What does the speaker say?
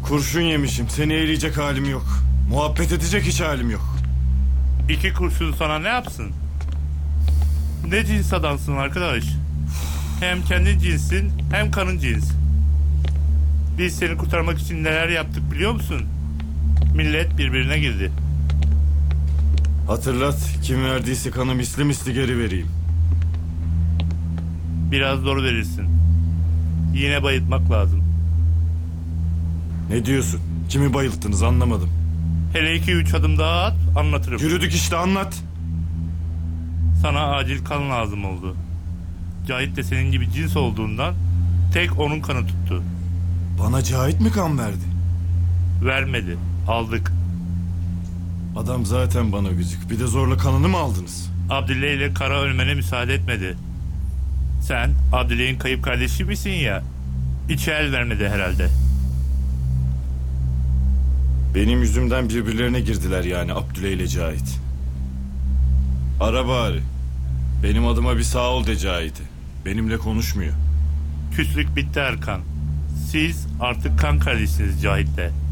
Kurşun yemişim. Seni eğleyecek halim yok. Muhabbet edecek hiç halim yok. 2 kurşun sana ne yapsın? Ne cins adamsın arkadaş? Hem kendi cinsin hem kanın cins. Biz seni kurtarmak için neler yaptık biliyor musun? Millet birbirine girdi. Hatırlat. Kim verdiyse kanı misli misli geri vereyim. Biraz zor verirsin. Yine bayıltmak lazım. Ne diyorsun? Kimi bayılttınız anlamadım. Hele 2-3 adım daha at, anlatırım. Yürüdük işte, anlat. Sana acil kan lazım oldu. Cahit de senin gibi cins olduğundan tek onun kanı tuttu. Bana Cahit mi kan verdi? Vermedi. Aldık. Adam zaten bana gıcık. Bir de zorla kanını mı aldınız? Abdüley ile Kara ölmene müsaade etmedi. Sen Abdüley'in kayıp kardeşi misin ya? İçi el vermedi herhalde. Benim yüzümden birbirlerine girdiler yani Abdüley ile Cahit. Ara bari. Benim adıma bir sağ ol de Cahit'e. Benimle konuşmuyor. Küslük bitti Erkan. Siz artık kan kardeşsiniz Cahit'le.